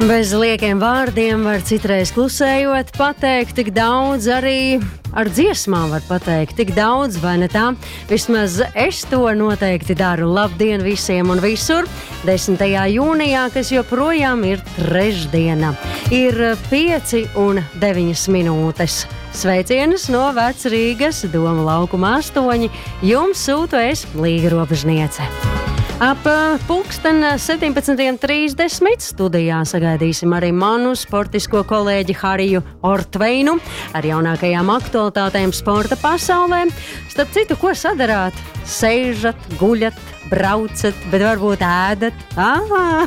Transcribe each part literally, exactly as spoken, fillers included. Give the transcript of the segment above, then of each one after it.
Bez liekiem vārdiem var citreiz klusējot pateikt tik daudz, arī ar dziesmām var pateikt tik daudz, vai ne tā? Vismaz es to noteikti daru. Labdien visiem un visur! desmitajā jūnijā, kas joprojām ir trešdiena, ir pieci un deviņas minūtes. Sveicienus no Vecrīgas, Doma laukuma astoņi, jums sūtu es, Līga Robežniece. Ap pulksten septiņpadsmit trīsdesmit studijā sagaidīsim arī manu sportisko kolēģi Hariju Ortveinu ar jaunākajām aktualitātēm sporta pasaulē. Starp citu, ko sadarāt? Sēžat, guļat, braucat, bet varbūt ēdat. Ah,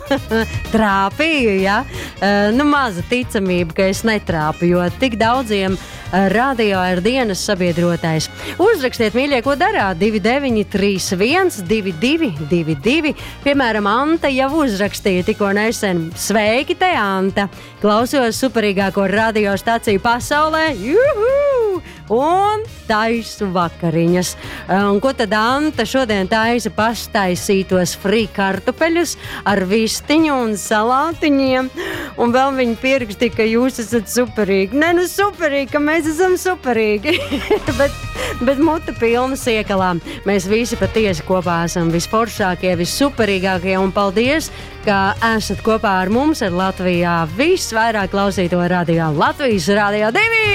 trāpīju, ja? Nu, maza ticamība, ka es netrāpu, jo tik daudziem radio ir dienas sabiedrotais. Uzrakstiet, mīļie, ko darāt? divi deviņi trīs viens divi divi divi divi. Piemēram, Anta jau uzrakstīja tikko nesen. Sveiki, te Anta! Klausos superīgāko radiostaciju pasaulē. Juhu! Un taisu vakariņas. Un ko tad Anta šodien taisa? Pastaisītos frī kartupeļus ar vistiņu un salātiņiem. Un vēl viņi pierakstīja, ka jūs esat superīgi. Nē, nu superīgi, ka mēs esam superīgi. bet, bet muta pilna siekalām. Mēs visi patiesi kopā esam visforšākie, vissuperīgākie. Un paldies, ka esat kopā ar mums, ar Latvijā visvairāk klausīto radio. Latvijas Radio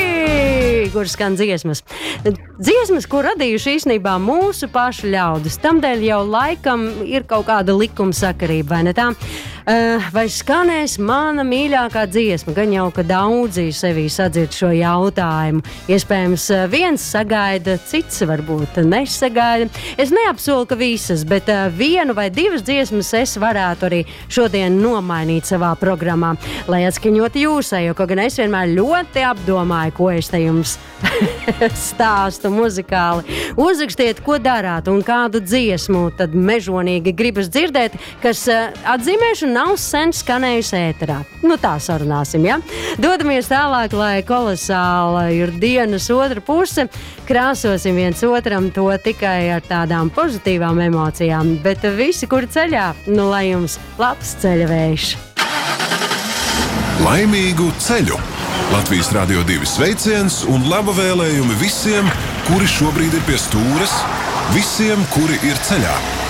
divi, kur skan dziesmas. Dziesmas, ko radījuši īstenībā mūsu pašu ļaudis. Tamdēļ jau laikam ir kaut kāda likumsakarība, vai ne tā? Uh, vai skanēs mana mīļākā dziesma? Gan jau, ka daudzi sevī sadzird šo jautājumu. Iespējams, viens sagaida, cits varbūt nesagaida. Es neapsolu, ka visas, bet uh, vienu vai divas dziesmas es varētu arī šodien nomainīt savā programmā, lai atskaņotu jūsējo, ko gan es vienmēr ļoti apdomāju, ko es te jums stāstu muzikāli. Uzrakstiet, ko darāt un kādu dziesmu tad mežonīgi gribas dzirdēt, kas uh, atzīmēšana nav sen skanējusi ēterā. Nu tā sarunāsim, ja? Dodamies tālāk, lai kolosāla ir dienas otra puse. Krāsosim viens otram to tikai ar tādām pozitīvām emocijām, bet visi, kuri ceļā, nu lai jums labs ceļavējš. Laimīgu ceļu! Latvijas Radio divi sveiciens un laba vēlējumi visiem, kuri šobrīd ir pie stūres, visiem, kuri ir ceļā.